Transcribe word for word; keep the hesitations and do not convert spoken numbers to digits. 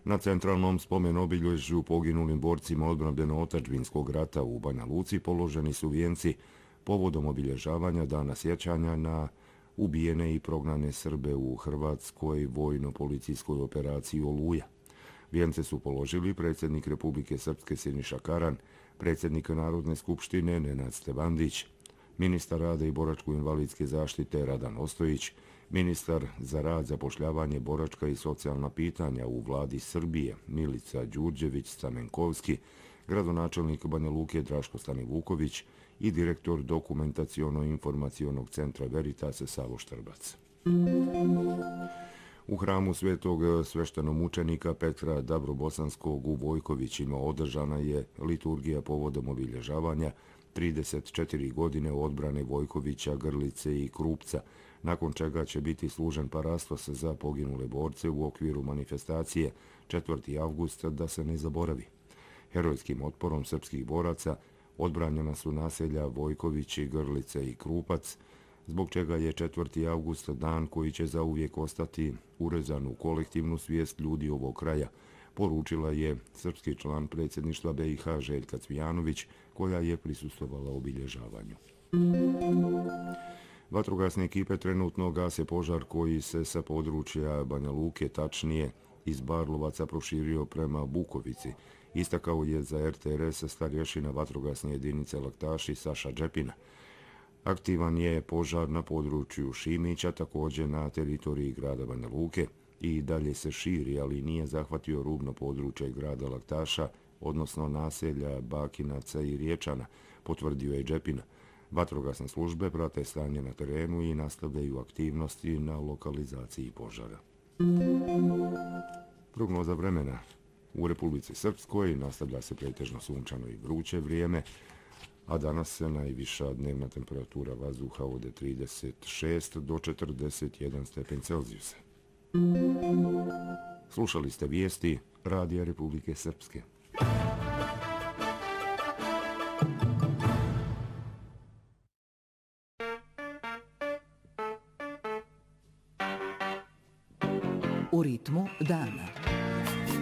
Na centralnom spomen-obilježju poginulim borcima odbrambeno-otadžbinskog rata u Banja Luci položeni su vijenci povodom obilježavanja Dana sjećanja na ubijene i prognane Srbe u Hrvatskoj vojno-policijskoj operaciji Oluja. Vijence su položili predsjednik Republike Srpske Siniša Karan, predsjednik Narodne skupštine Nenad Stevandić, ministar rada i boračko-invalidske zaštite Radan Ostojić, ministar za rad, zapošljavanje, boračka i socijalna pitanja u vladi Srbije Milica Đurđević-Stamenkovski, gradonačelnik Banja Luke Draško Stanivuković i direktor dokumentaciono-informacionog centra Veritas Savo Štrbac. U hramu svetog sveštenomučenika Petra Dabrobosanskog u Vojkovićima održana je liturgija povodom obilježavanja trideset četiri godine odbrane Vojkovića, Grlice i Krupca, nakon čega će biti služen parastos za poginule borce u okviru manifestacije četvrti avgust da se ne zaboravi. Herojskim otporom srpskih boraca odbranjena su naselja Vojkovići, Grlice i Krupac, zbog čega je četvrti avgust dan koji će zauvijek ostati urezan u kolektivnu svijest ljudi ovog kraja, poručila je srpski član predsjedništva B i H Željka Cvijanović, koja je prisustvovala obilježavanju. Vatrogasne ekipe trenutno gase požar koji se sa područja Banja Luke, tačnije iz Barlovaca, proširio prema Bukovici, istakao je za R T R S starješina vatrogasne jedinice Laktaši Saša Džepina. Aktivan je požar na području Šimića, također na teritoriji grada Banja Luke, i dalje se širi, ali nije zahvatio rubno područje grada Laktaša, odnosno naselja Bakinaca i Riječana, potvrdio je Džepina. Vatrogasne službe prate stanje na terenu i nastavljaju aktivnosti na lokalizaciji požara. Prognoza vremena. U Republici Srpskoj nastavlja se pretežno sunčano i vruće vrijeme, a danas se najviša dnevna temperatura vazduha ode trideset šest do četrdeset jedan stepen Celzijusa. Slušali ste vijesti Radija Republike Srpske. U ritmu dana.